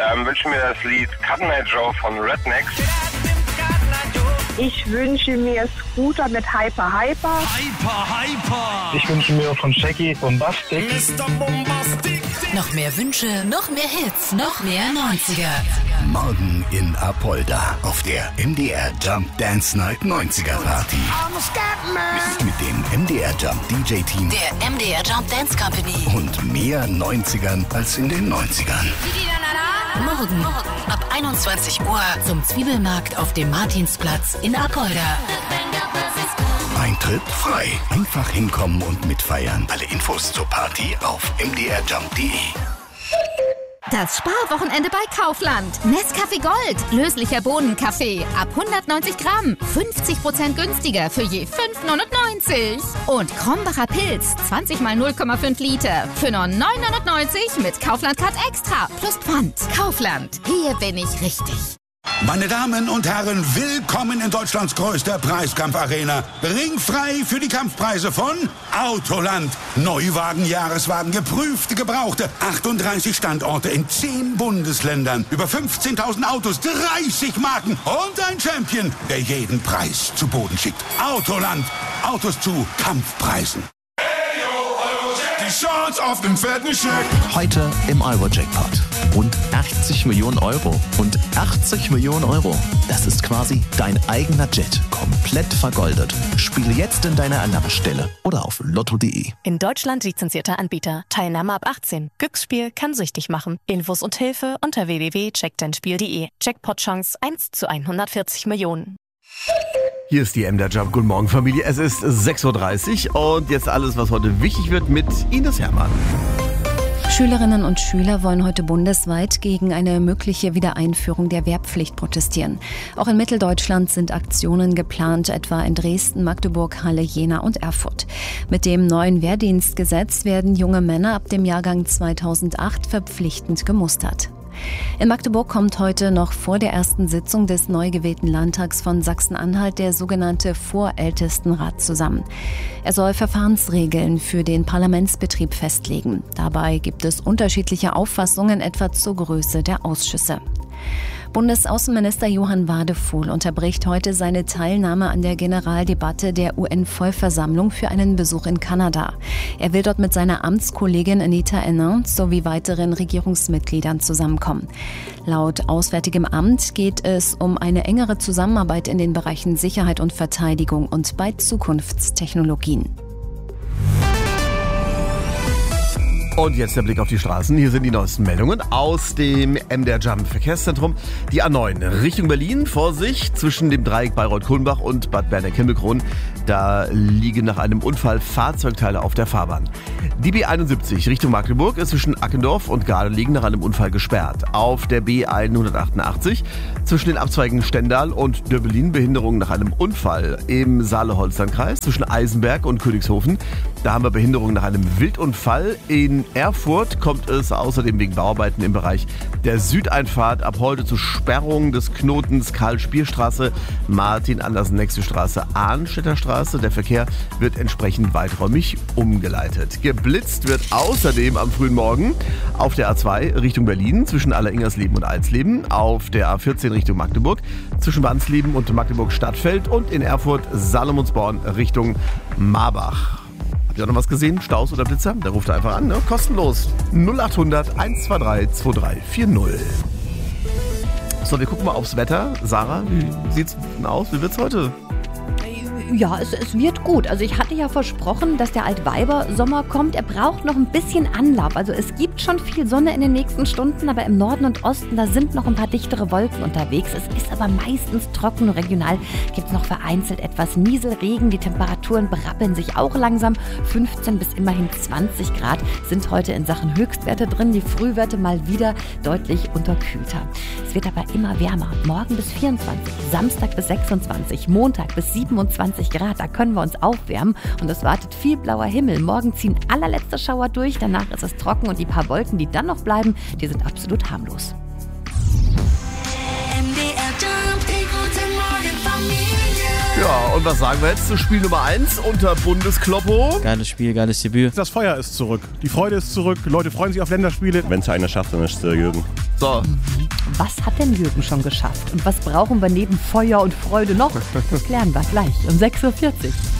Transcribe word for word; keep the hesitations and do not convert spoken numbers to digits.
ähm, wünsche mir das Lied Cut My Joe von Rednecks. Ich wünsche mir Scooter mit Hyper Hyper. Hyper Hyper. Ich wünsche mir von Shaggy Bombastic. Mister Bombastic. Noch mehr Wünsche, noch mehr Hits, noch mehr neunziger. Morgen in Apolda auf der M D R Jump Dance Night neunziger Party. Mit dem M D R Jump D J Team. Der M D R Jump Dance Company. Und mehr neunzigern als in den neunzigern. Morgen ab einundzwanzig Uhr zum Zwiebelmarkt auf dem Martinsplatz in Apolda. Eintritt frei. Einfach hinkommen und mitfeiern. Alle Infos zur Party auf m d r jump punkt d e. Das Sparwochenende bei Kaufland. Nescafé Gold. Löslicher Bohnenkaffee. Ab hundertneunzig Gramm. fünfzig Prozent günstiger für je fünf neunundneunzig. Und Krombacher Pilz. zwanzig mal null Komma fünf Liter. Für nur neun neunundneunzig mit Kaufland Card Extra. Plus Pfand. Kaufland. Hier bin ich richtig. Meine Damen und Herren, willkommen in Deutschlands größter Preiskampfarena. Ringfrei für die Kampfpreise von Autoland. Neuwagen, Jahreswagen, geprüfte, gebrauchte. achtunddreißig Standorte in zehn Bundesländern. Über fünfzehntausend Autos, dreißig Marken und ein Champion, der jeden Preis zu Boden schickt. Autoland. Autos zu Kampfpreisen. Die Chance auf den fetten Scheck. Heute im Euro-Jackpot. Rund achtzig Millionen Euro. Und achtzig Millionen Euro, das ist quasi dein eigener Jet. Komplett vergoldet. Spiele jetzt in deiner Annahmestelle oder auf lotto punkt de. In Deutschland lizenzierter Anbieter. Teilnahme ab achtzehn. Glücksspiel kann süchtig machen. Infos und Hilfe unter w w w punkt check dein spiel punkt de. Jackpot-Chance eins zu hundertvierzig Millionen. Hier ist die M D R Jump. Guten Morgen, Familie. Es ist sechs Uhr dreißig und jetzt alles, was heute wichtig wird, mit Ines Hermann. Schülerinnen und Schüler wollen heute bundesweit gegen eine mögliche Wiedereinführung der Wehrpflicht protestieren. Auch in Mitteldeutschland sind Aktionen geplant, etwa in Dresden, Magdeburg, Halle, Jena und Erfurt. Mit dem neuen Wehrdienstgesetz werden junge Männer ab dem Jahrgang zweitausendacht verpflichtend gemustert. In Magdeburg kommt heute noch vor der ersten Sitzung des neu gewählten Landtags von Sachsen-Anhalt der sogenannte Vorältestenrat zusammen. Er soll Verfahrensregeln für den Parlamentsbetrieb festlegen. Dabei gibt es unterschiedliche Auffassungen etwa zur Größe der Ausschüsse. Bundesaußenminister Johann Wadefuhl unterbricht heute seine Teilnahme an der Generaldebatte der U N-Vollversammlung für einen Besuch in Kanada. Er will dort mit seiner Amtskollegin Anita Henin sowie weiteren Regierungsmitgliedern zusammenkommen. Laut Auswärtigem Amt geht es um eine engere Zusammenarbeit in den Bereichen Sicherheit und Verteidigung und bei Zukunftstechnologien. Und jetzt der Blick auf die Straßen. Hier sind die neuesten Meldungen aus dem M D R Jump Verkehrszentrum. Die A neun Richtung Berlin, Vorsicht, zwischen dem Dreieck Bayreuth-Kulmbach und Bad Berneck-Himmelkron. Da liegen nach einem Unfall Fahrzeugteile auf der Fahrbahn. Die B einundsiebzig Richtung Magdeburg ist zwischen Ackendorf und Gardelegen nach einem Unfall gesperrt. Auf der B hundertachtundachtzig zwischen den Abzweigen Stendal und Döbelin Behinderungen nach einem Unfall. Im Saale-Holstern-Kreis zwischen Eisenberg und Königshofen. Da haben wir Behinderungen nach einem Wildunfall. In Erfurt kommt es außerdem wegen Bauarbeiten im Bereich der Südeinfahrt ab heute zu Sperrung des Knotens Karl-Spier-Straße, Martin-Andersen-Nächste-Straße, Arnstädter Straße. Der Verkehr wird entsprechend weiträumig umgeleitet. Geblitzt wird außerdem am frühen Morgen auf der A zwei Richtung Berlin zwischen Alleringersleben und Alsleben, auf der A vierzehn Richtung Magdeburg zwischen Wansleben und Magdeburg-Stadtfeld und in Erfurt Salomonsborn Richtung Marbach. Habt ihr noch was gesehen? Staus oder Blitzer? Da ruft er einfach an, ne? Kostenlos. null achthundert eins zwei drei zwei drei vier null. So, wir gucken mal aufs Wetter. Sarah, wie sieht's aus? Wie wird's heute? Ja, es, es wird gut. Also ich hatte ja versprochen, dass der Altweiber-Sommer kommt. Er braucht noch ein bisschen Anlauf. Also es gibt schon viel Sonne in den nächsten Stunden, aber im Norden und Osten, da sind noch ein paar dichtere Wolken unterwegs. Es ist aber meistens trocken. Regional gibt es noch vereinzelt etwas Nieselregen. Die Temperaturen berappeln sich auch langsam. fünfzehn bis immerhin zwanzig Grad sind heute in Sachen Höchstwerte drin. Die Frühwerte mal wieder deutlich unterkühlter. Es wird aber immer wärmer. Morgen bis vierundzwanzig, Samstag bis sechsundzwanzig, Montag bis siebenundzwanzig Grad, da können wir uns aufwärmen und es wartet viel blauer Himmel. Morgen ziehen allerletzte Schauer durch, danach ist es trocken und die paar Wolken, die dann noch bleiben, die sind absolut harmlos. M D R Jump, die gute Morgen Familie. Ja, und was sagen wir jetzt zu Spiel Nummer eins unter Bundeskloppo? Geiles Spiel, geiles Debüt. Das Feuer ist zurück, die Freude ist zurück, Leute freuen sich auf Länderspiele. Wenn es einer schafft, dann ist es der Jürgen. So, Was hat denn Jürgen schon geschafft? Und was brauchen wir neben Feuer und Freude noch? Das klären wir gleich um sechs Uhr vierzig.